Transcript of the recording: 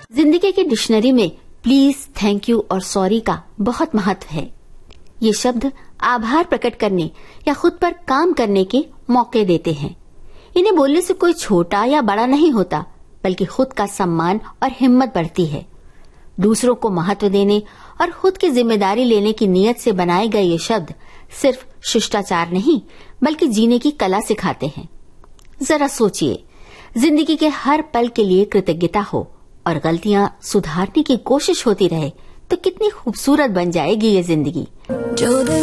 जिंदगी की डिक्शनरी में प्लीज, थैंक यू और सॉरी का बहुत महत्व है। ये शब्द आभार प्रकट करने या खुद पर काम करने के मौके देते हैं। इन्हें बोलने से कोई छोटा या बड़ा नहीं होता, बल्कि खुद का सम्मान और हिम्मत बढ़ती है। दूसरों को महत्व देने और खुद की जिम्मेदारी लेने की नीयत से बनाए गए ये शब्द सिर्फ शिष्टाचार नहीं, बल्कि जीने की कला सिखाते हैं। जरा सोचिए, जिंदगी के हर पल के लिए कृतज्ञता हो और गलतियां सुधारने की कोशिश होती रहे तो कितनी खूबसूरत बन जाएगी ये जिंदगी।